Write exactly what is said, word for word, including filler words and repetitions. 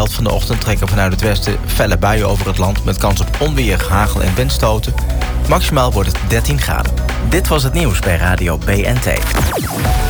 helft van de ochtend trekken vanuit het westen felle buien over het land met kans op onweer, hagel en windstoten. Maximaal wordt het dertien graden. Dit was het nieuws bij Radio B N T.